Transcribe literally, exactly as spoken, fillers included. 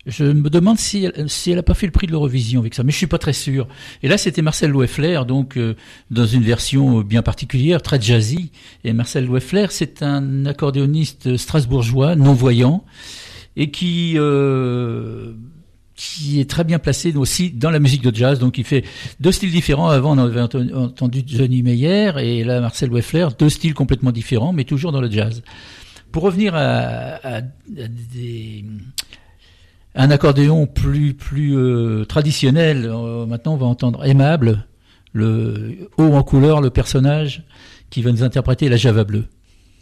Je me demande si elle, si elle a pas fait le prix de l'Eurovision avec ça, mais je suis pas très sûr. Et là, c'était Marcel Loeffler, donc euh, dans une version bien particulière, très jazzy. Et Marcel Loeffler, c'est un accordéoniste strasbourgeois, non-voyant, et qui euh, qui est très bien placé aussi dans la musique de jazz. Donc, il fait deux styles différents. Avant, on avait entendu Johnny Meyer, et là, Marcel Loeffler, deux styles complètement différents, mais toujours dans le jazz. Pour revenir à, à, à des un accordéon plus plus euh, traditionnel. Euh, maintenant, on va entendre Aimable, le haut en couleur, le personnage qui va nous interpréter la Java bleue.